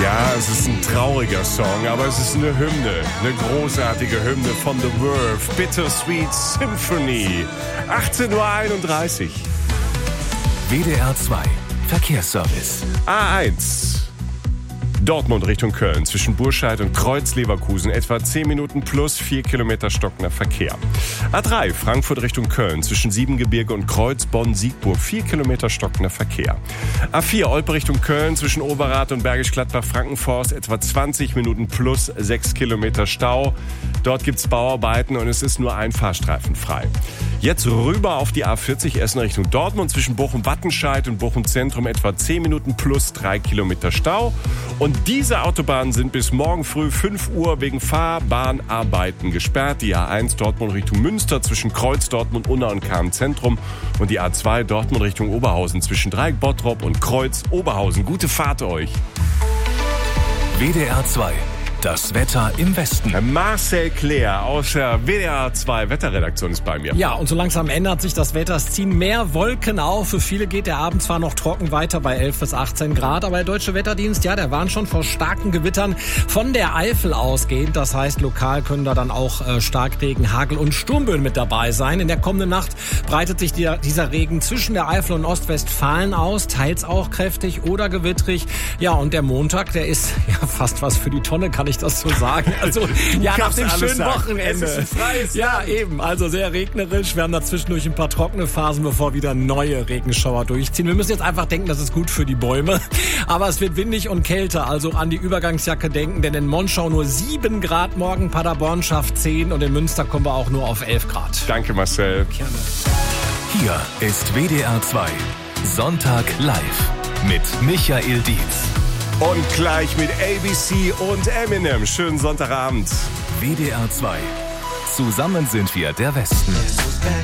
Ja, es ist ein trauriger Song, aber es ist eine Hymne. Eine großartige Hymne von The Verve. Bittersweet Symphony. 18.31 Uhr. WDR 2 Verkehrsservice. A1. Dortmund Richtung Köln zwischen Burscheid und Kreuz-Leverkusen etwa 10 Minuten plus 4 Kilometer stockender Verkehr. A3 Frankfurt Richtung Köln zwischen Siebengebirge und Kreuz-Bonn-Siegburg 4 Kilometer stockender Verkehr. A4 Olpe Richtung Köln zwischen Oberrath und Bergisch Gladbach-Frankenforst etwa 20 Minuten plus 6 Kilometer Stau. Dort gibt's Bauarbeiten und es ist nur ein Fahrstreifen frei. Jetzt rüber auf die A40 Essen Richtung Dortmund zwischen Bochum-Wattenscheid und Bochum-Zentrum etwa 10 Minuten plus 3 Kilometer Stau. Und diese Autobahnen sind bis morgen früh 5 Uhr wegen Fahrbahnarbeiten gesperrt. Die A1 Dortmund Richtung Münster zwischen Kreuz, Dortmund, Unna und Kahn-Zentrum. Und die A2 Dortmund Richtung Oberhausen zwischen Dreieck, Bottrop und Kreuz, Oberhausen. Gute Fahrt euch. WDR 2. Das Wetter im Westen. Marcel Claire aus der WDR 2 Wetterredaktion ist bei mir. Ja, und so langsam ändert sich das Wetter. Es ziehen mehr Wolken auf. Für viele geht der Abend zwar noch trocken weiter bei 11 bis 18 Grad, aber der Deutsche Wetterdienst, ja, der warnt schon vor starken Gewittern von der Eifel ausgehend. Das heißt, lokal können da dann auch Starkregen, Hagel und Sturmböen mit dabei sein. In der kommenden Nacht breitet sich dieser Regen zwischen der Eifel und Ostwestfalen aus, teils auch kräftig oder gewittrig. Ja, und der Montag, der ist ja fast was für die Tonne, kann ich das so sagen. Also, ja, nach dem schönen Wochenende. Es ist ein freies Ja, eben. Also sehr regnerisch. Wir haben da zwischendurch ein paar trockene Phasen, bevor wieder neue Regenschauer durchziehen. Wir müssen jetzt einfach denken, das ist gut für die Bäume. Aber es wird windig und kälter. Also an die Übergangsjacke denken, denn in Monschau nur 7 Grad morgen, Paderborn schafft 10 und in Münster kommen wir auch nur auf 11 Grad. Danke, Marcel. Gerne. Hier ist WDR 2 Sonntag live mit Michael Dietz. Und gleich mit ABC und Eminem. Schönen Sonntagabend. WDR 2. Zusammen sind wir der Westen.